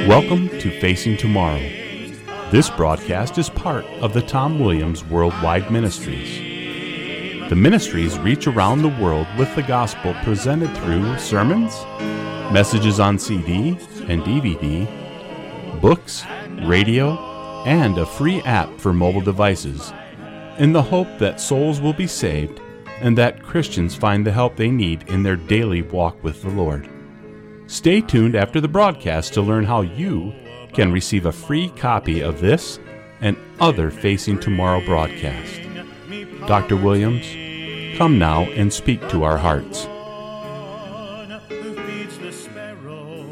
Welcome to Facing Tomorrow. This broadcast is part of the Tom Williams Worldwide Ministries. The ministries reach around the world with the gospel presented through sermons, messages on CD and DVD, books, radio, and a free app for mobile devices, in the hope that souls will be saved and that Christians find the help they need in their daily walk with the Lord. Stay tuned after the broadcast to learn how you can receive a free copy of this and other Facing Tomorrow broadcasts. Dr. Williams, come now and speak to our hearts. Who feeds the sparrow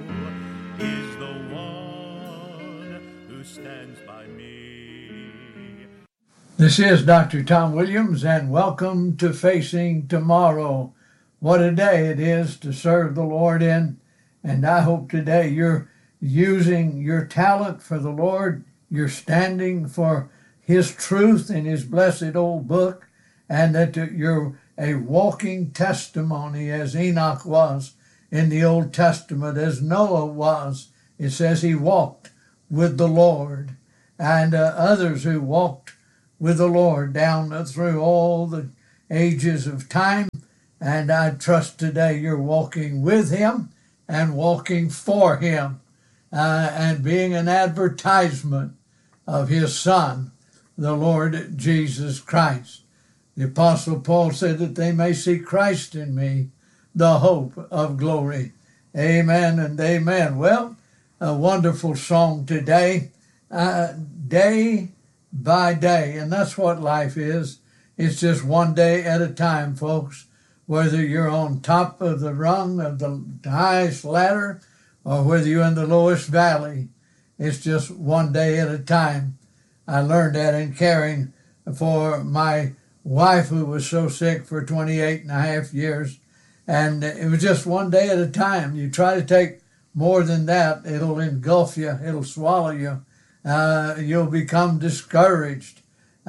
is the one who stands by me. This is Dr. Tom Williams, and welcome to Facing Tomorrow. What a day it is to serve the Lord in, and I hope today you're using your talent for the Lord. You're standing for His truth in His blessed old book, and that you're a walking testimony as Enoch was in the Old Testament, as Noah was. It says he walked with the Lord, and others who walked with the Lord down through all the ages of time. And I trust today you're walking with Him and walking for Him and being an advertisement of His Son, the Lord Jesus Christ. The Apostle Paul said that they may see Christ in me, the hope of glory. Amen and amen. Well, a wonderful song today, day by day. And that's what life is. It's just one day at a time, folks. Whether you're on top of the rung of the highest ladder or whether you're in the lowest valley, it's just one day at a time. I learned that in caring for my wife, who was so sick for 28 and a half years. And it was just one day at a time. You try to take more than that, it'll engulf you, it'll swallow you. You'll become discouraged,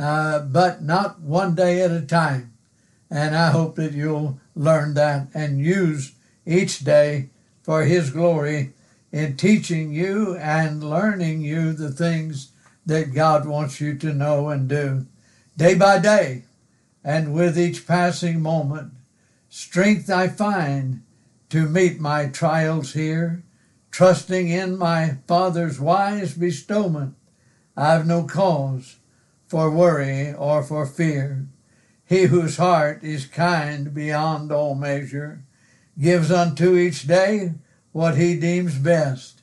but not one day at a time. And I hope that you'll learn that and use each day for His glory in teaching you and learning you the things that God wants you to know and do. Day by day, and with each passing moment, strength I find to meet my trials here, trusting in my Father's wise bestowment. I've no cause for worry or for fear. He whose heart is kind beyond all measure gives unto each day what He deems best.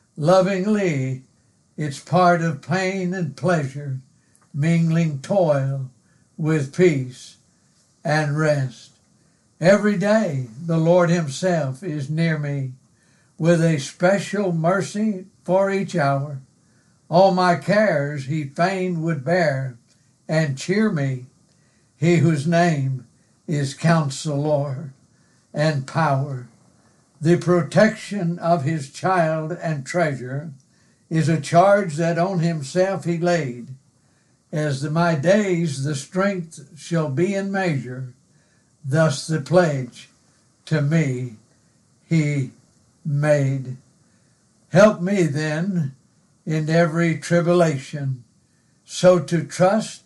Lovingly, it's part of pain and pleasure, mingling toil with peace and rest. Every day the Lord Himself is near me with a special mercy for each hour. All my cares He fain would bear and cheer me. He whose name is Counselor and Power. The protection of His child and treasure is a charge that on Himself He laid. As my days the strength shall be in measure, thus the pledge to me He made. Help me then in every tribulation, so to trust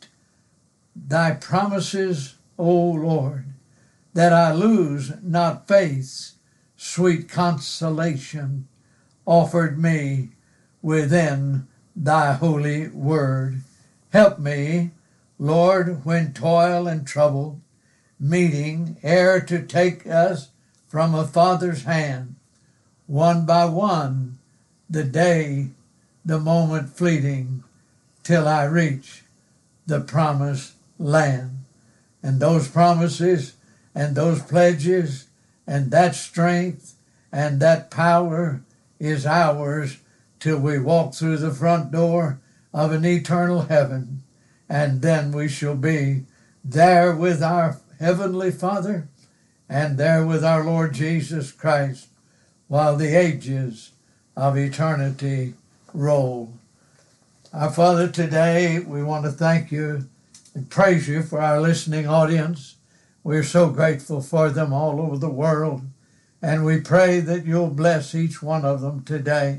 Thy promises, O Lord, that I lose not faith's sweet consolation offered me within Thy holy word. Help me, Lord, when toil and trouble meeting ere to take us from a Father's hand, one by one, the day, the moment fleeting, till I reach the promised land. And those promises and those pledges and that strength and that power is ours till we walk through the front door of an eternal heaven, and then we shall be there with our Heavenly Father and there with our Lord Jesus Christ while the ages of eternity roll. Our Father, today we want to thank You and praise You for our listening audience. We're so grateful for them all over the world, and we pray that You'll bless each one of them today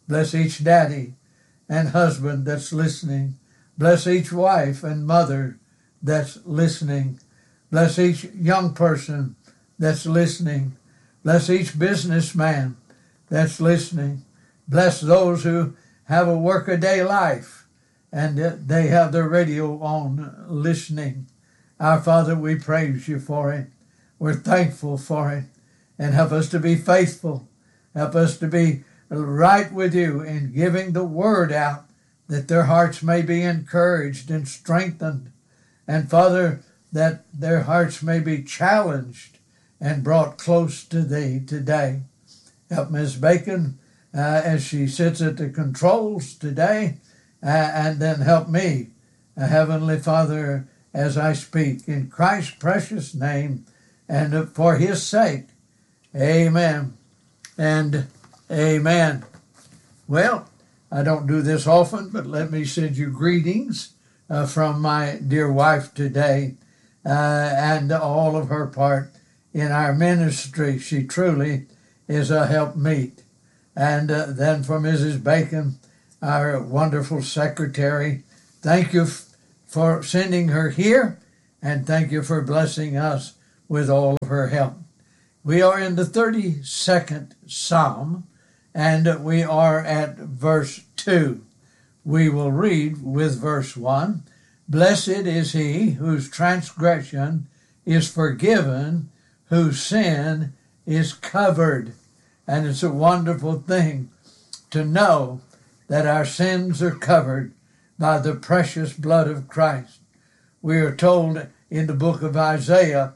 Bless each daddy and husband that's listening. Bless each wife and mother that's listening. Bless each young person that's listening. Bless each businessman that's listening. Bless those who have a workaday life and they have their radio on listening. Our Father, we praise you for it. We're thankful for it. And help us to be faithful. Help us to be right with you in giving the word out, that their hearts may be encouraged and strengthened. And Father, that their hearts may be challenged and brought close to thee today. Help Ms. Bacon as she sits at the controls today, and then help me, Heavenly Father, as I speak. In Christ's precious name and for his sake, amen and amen. Well, I don't do this often, but let me send you greetings from my dear wife today and all of her part in our ministry. She truly is a helpmeet. And then for Mrs. Bacon, our wonderful secretary, thank you for sending her here, and thank you for blessing us with all of her help. We are in the 32nd Psalm, and we are at verse 2. We will read with verse 1. Blessed is he whose transgression is forgiven, whose sin is covered. And it's a wonderful thing to know that our sins are covered by the precious blood of Christ. We are told in the book of Isaiah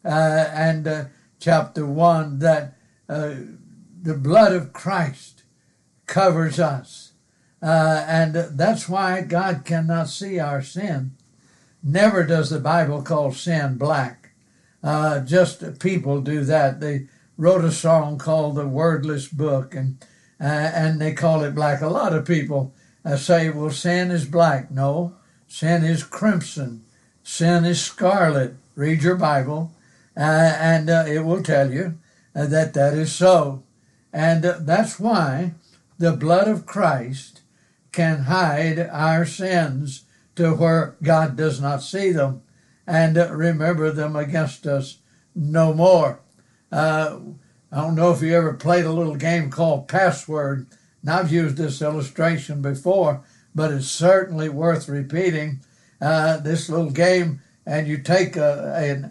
and chapter 1 that the blood of Christ covers us. And that's why God cannot see our sin. Never does the Bible call sin black. Just people do that. They wrote a song called The Wordless Book, and they call it black. A lot of people say, well, sin is black. No, sin is crimson. Sin is scarlet. Read your Bible, and it will tell you that that is so. And that's why the blood of Christ can hide our sins to where God does not see them and remember them against us no more. I don't know if you ever played a little game called Password. And I've used this illustration before, but it's certainly worth repeating. This little game, and you take a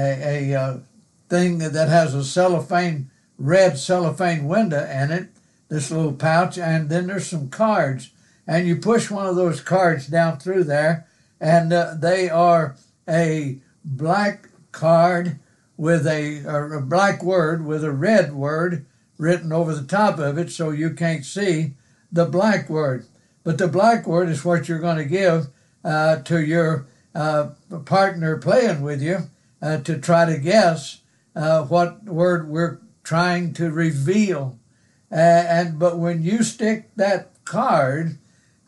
thing that has a red cellophane window in it, this little pouch, and then there's some cards. And you push one of those cards down through there, and they are a black card with a black word with a red word written over the top of it, so you can't see the black word. But the black word is what you're going to give to your partner playing with you to try to guess what word we're trying to reveal. But when you stick that card,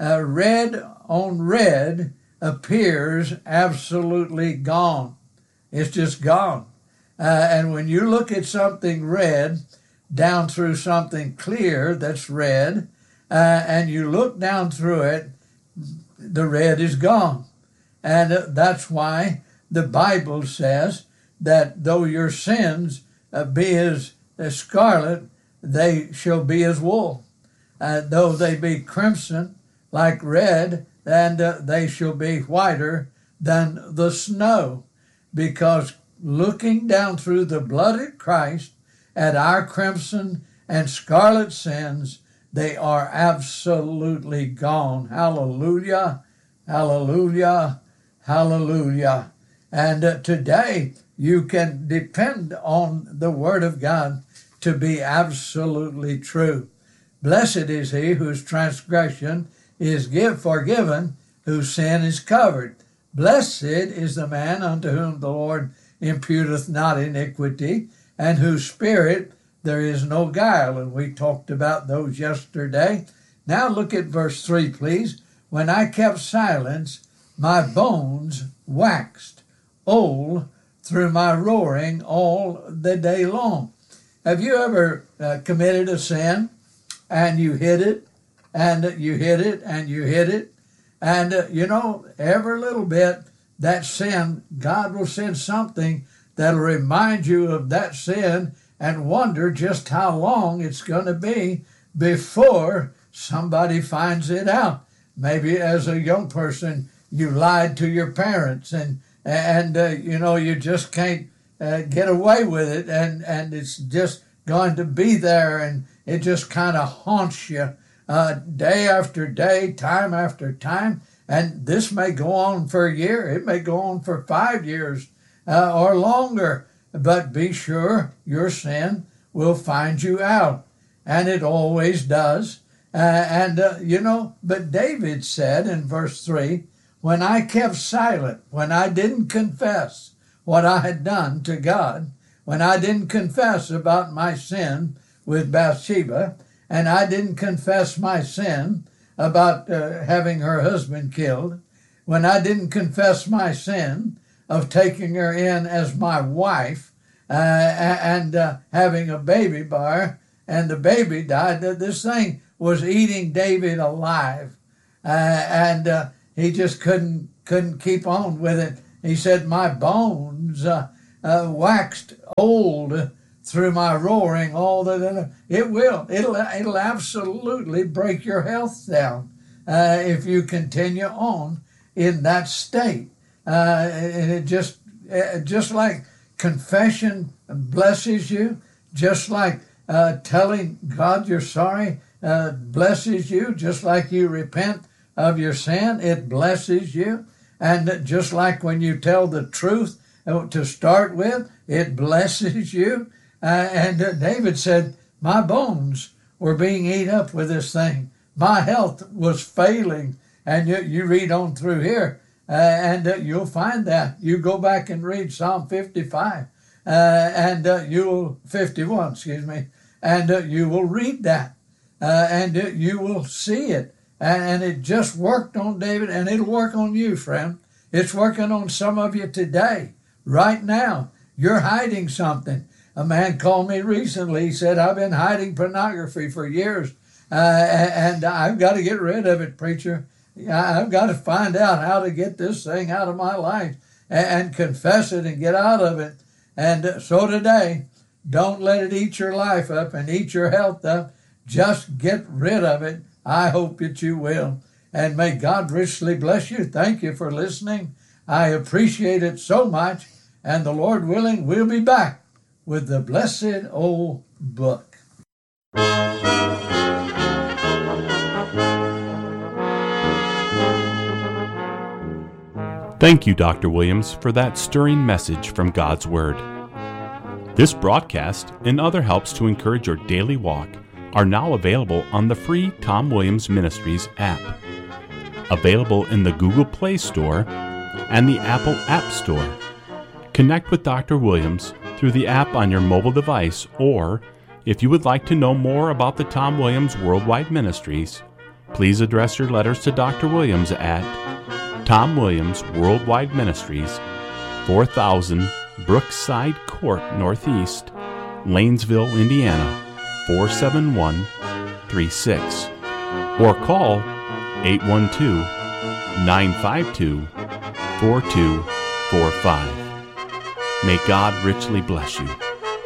red on red appears absolutely gone. It's just gone. And when you look at something red down through something clear that's red, and you look down through it, the red is gone. And that's why the Bible says that though your sins be as scarlet, they shall be as wool. Though they be crimson like red, and they shall be whiter than the snow. Because looking down through the blood of Christ at our crimson and scarlet sins, they are absolutely gone. Hallelujah, hallelujah, hallelujah. And today you can depend on the Word of God to be absolutely true. Blessed is he whose transgression is forgiven, whose sin is covered. Blessed is the man unto whom the Lord imputeth not iniquity, and whose spirit there is no guile. And we talked about those yesterday. Now look at verse 3, please. When I kept silence, my bones waxed old through my roaring all the day long. Have you ever committed a sin and you hid it and you hit it and you hit it. And, every little bit, that sin, God will send something that'll remind you of that sin and wonder just how long it's going to be before somebody finds it out. Maybe as a young person, you lied to your parents and you just can't get away with it, and it's just going to be there, and it just kind of haunts you day after day, time after time. And this may go on for a year. It may go on for 5 years or longer. But be sure your sin will find you out. And it always does. But David said in verse 3, when I kept silent, when I didn't confess what I had done to God, when I didn't confess about my sin with Bathsheba, and I didn't confess my sin about having her husband killed, when I didn't confess my sin of taking her in as my wife and having a baby by her, and the baby died, this thing was eating David alive. He just couldn't keep on with it. He said, my bones waxed old through my roaring all that. It'll absolutely break your health down if you continue on in that state. And it just like confession blesses you, just like telling God you're sorry blesses you, just like you repent of your sin, it blesses you. And just like when you tell the truth to start with, it blesses you. David said, my bones were being eaten up with this thing. My health was failing. And you read on through here, you'll find that. You go back and read Psalm 55, 51, and you will read that, and you will see it. And it just worked on David, and it'll work on you, friend. It's working on some of you today, right now. You're hiding something. A man called me recently. He said, I've been hiding pornography for years, and I've got to get rid of it, preacher. I've got to find out how to get this thing out of my life and confess it and get out of it. And so today, don't let it eat your life up and eat your health up. Just get rid of it. I hope that you will. And may God richly bless you. Thank you for listening. I appreciate it so much. And the Lord willing, we'll be back with the blessed old book. Thank you, Dr. Williams, for that stirring message from God's Word. This broadcast and other helps to encourage your daily walk are now available on the free Tom Williams Ministries app, available in the Google Play Store and the Apple App Store. Connect with Dr. Williams through the app on your mobile device, or if you would like to know more about the Tom Williams Worldwide Ministries, please address your letters to Dr. Williams at Tom Williams Worldwide Ministries, 4000 Brookside Court Northeast, Lanesville, Indiana, 47136, or call 812-952-4245. May God richly bless you.